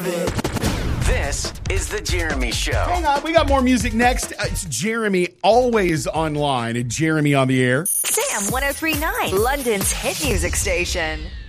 This is The Jeremy Show. Hang on, we got more music next. It's Jeremy, always online at Jeremy on the Air. Sam 103.9, London's hit music station.